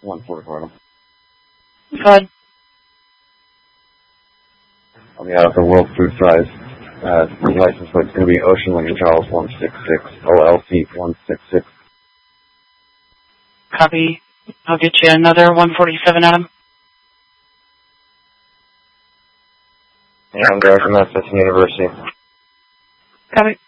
144, Adam. Go ahead. On behalf of World Food Fries, the license plate's going to be Ocean Lincoln Charles 166, OLC 166. Copy. I'll get you another 147, Adam. And I'm Derek from Massachusetts University. Copy.